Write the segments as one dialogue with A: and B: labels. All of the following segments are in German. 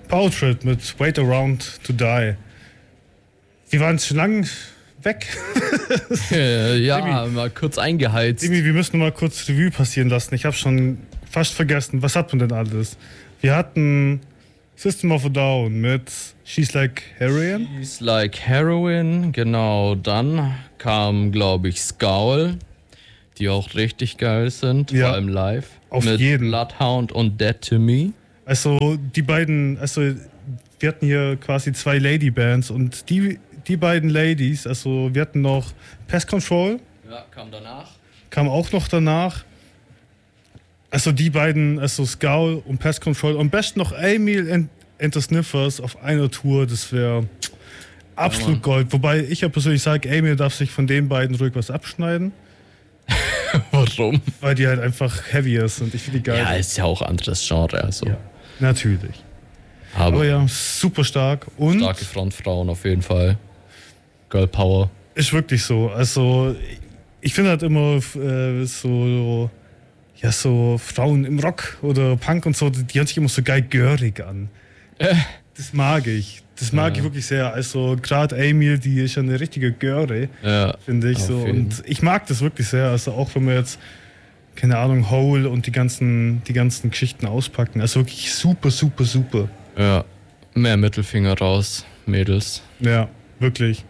A: Power Trip mit Wait Around to Die. Wir waren schon lange weg.
B: Ja,
A: Demi,
B: mal kurz eingeheizt.
A: Demi, wir müssen mal kurz Revue passieren lassen. Ich habe schon fast vergessen, was hat man denn alles? Wir hatten System of a Down mit She's Like Heroin.
B: She's Like Heroin, genau. Dann kam, glaube ich, Scowl, die auch richtig geil sind,
A: Ja,
B: vor allem live.
A: auf
B: mit
A: jeden.
B: Bloodhound und Dead to Me.
A: Also die beiden, also wir hatten hier quasi 2 Lady-Bands und die beiden Ladies, also wir hatten noch Pest Control,
B: Ja, kam danach.
A: kam auch noch danach. Also die beiden, also Scowl und Pest Control, am besten noch Emil and the Sniffers auf einer Tour, das wäre absolut
B: Mann.
A: Gold. Wobei ich ja persönlich sage, Emil darf sich von den beiden ruhig was abschneiden,
B: Warum?
A: weil die halt einfach heavier sind. Ich finde die geil.
B: Ja, ist ja auch anderes Genre, also.
A: Ja, natürlich.
B: Aber
A: Aber ja, super stark und
B: starke Frontfrauen auf jeden Fall. Girl Power.
A: ist wirklich so. Also ich finde halt immer so Frauen im Rock oder Punk und so, die hören sich immer so geil görig an. Das mag ich. Das mag ich wirklich sehr. Also gerade Emil, die ist ja eine richtige Göre,
B: Ja,
A: finde ich
B: auf
A: so.
B: jeden.
A: Und ich mag das wirklich sehr. Also auch wenn wir jetzt, keine Ahnung, Hole und die ganzen Geschichten auspacken. Also wirklich super, super, super.
B: Ja, mehr Mittelfinger raus, Mädels.
A: Ja, wirklich.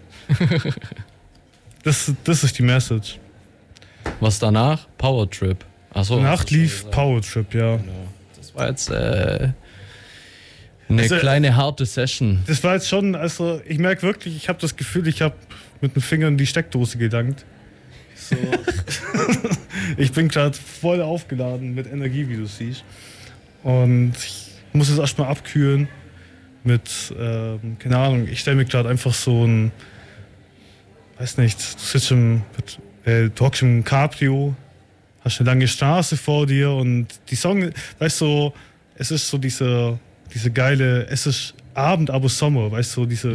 A: Das ist die Message.
B: Was danach? Power Trip. Achso.
A: Danach lief Power Trip, ja.
B: Das war jetzt eine
A: Also,
B: kleine harte Session.
A: Das war jetzt schon, also ich merke wirklich, ich habe das Gefühl, ich habe mit den Fingern die Steckdose gedankt. So. Ich bin gerade voll aufgeladen mit Energie, wie du siehst. Und ich muss es erstmal abkühlen mit, keine Ahnung, ich stelle mir gerade einfach so ein, weiß nicht, du hockst im Cabrio, hast eine lange Straße vor dir und die Song, weißt du, es ist so diese geile, es ist Abend, aber Sommer, weißt du, diese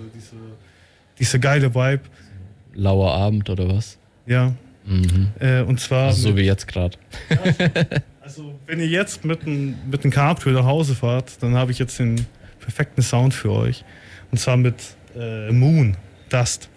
A: geile Vibe.
B: Lauer Abend oder was?
A: Ja. Und zwar.
B: Also so wie jetzt gerade.
A: Also, wenn ihr jetzt mit dem Cabrio nach Hause fahrt, dann habe ich jetzt den perfekten Sound für euch. Und zwar mit Moon, Dust.